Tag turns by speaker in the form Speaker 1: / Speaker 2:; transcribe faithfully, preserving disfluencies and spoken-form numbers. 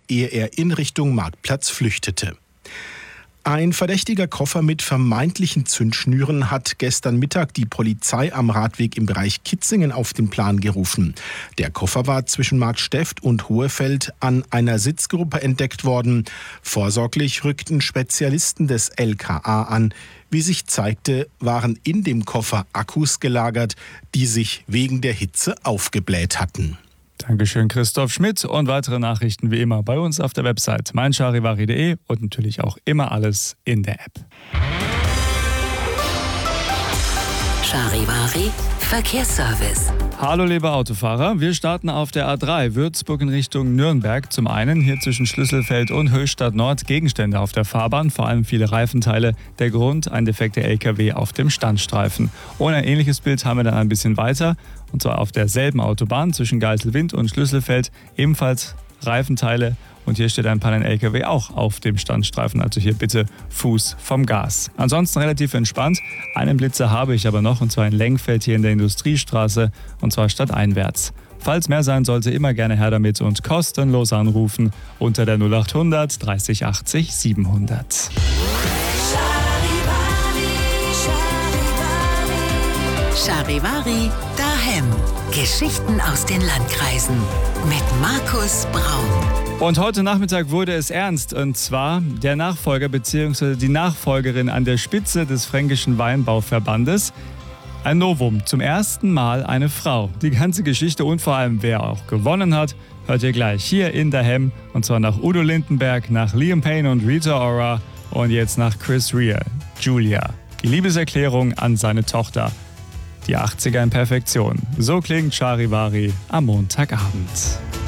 Speaker 1: ehe er in Richtung Marktplatz flüchtete. Ein verdächtiger Koffer mit vermeintlichen Zündschnüren hat gestern Mittag die Polizei am Radweg im Bereich Kitzingen auf den Plan gerufen. Der Koffer war zwischen Marktsteft und Hohefeld an einer Sitzgruppe entdeckt worden. Vorsorglich rückten Spezialisten des L K A an. Wie sich zeigte, waren in dem Koffer Akkus gelagert, die sich wegen der Hitze aufgebläht hatten.
Speaker 2: Dankeschön, Christoph Schmidt. Und weitere Nachrichten wie immer bei uns auf der Website mein charivari punkt de und natürlich auch immer alles in der App.
Speaker 3: Charivari Verkehrsservice.
Speaker 2: Hallo liebe Autofahrer, wir starten auf der A drei Würzburg in Richtung Nürnberg. Zum einen hier zwischen Schlüsselfeld und Höchstadt Nord Gegenstände auf der Fahrbahn, vor allem viele Reifenteile. Der Grund, ein defekter L K W auf dem Standstreifen. Und ein ähnliches Bild haben wir dann ein bisschen weiter, und zwar auf derselben Autobahn zwischen Geiselwind und Schlüsselfeld, ebenfalls Reifenteile. Und hier steht ein Pannen-L K W auch auf dem Standstreifen, also hier bitte Fuß vom Gas. Ansonsten relativ entspannt. Einen Blitzer habe ich aber noch, und zwar in Lengfeld hier in der Industriestraße, und zwar stadteinwärts. Falls mehr sein sollte, immer gerne her damit und kostenlos anrufen unter der null acht hundert dreißig achtzig siebenhundert.
Speaker 3: Charivari daheim. Geschichten aus den Landkreisen mit Markus Braun.
Speaker 2: Und heute Nachmittag wurde es ernst, und zwar der Nachfolger bzw. die Nachfolgerin an der Spitze des Fränkischen Weinbauverbandes. Ein Novum, zum ersten Mal eine Frau. Die ganze Geschichte und vor allem wer auch gewonnen hat, hört ihr gleich hier in Daheim. Und zwar nach Udo Lindenberg, nach Liam Payne und Rita Ora und jetzt nach Chris Rea, Julia. Die Liebeserklärung an seine Tochter. Die achtziger in Perfektion. So klingt Charivari am Montagabend.